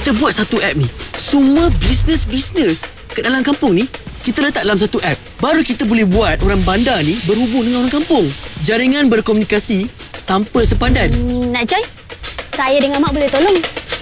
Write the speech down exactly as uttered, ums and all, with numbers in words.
kita buat satu app ni. Semua bisnes-bisnes kat dalam kampung ni kita letak dalam satu app. Baru kita boleh buat orang bandar ni berhubung dengan orang kampung. Jaringan berkomunikasi tanpa sepadan. hmm, Nak join? Saya dengan Mak boleh tolong.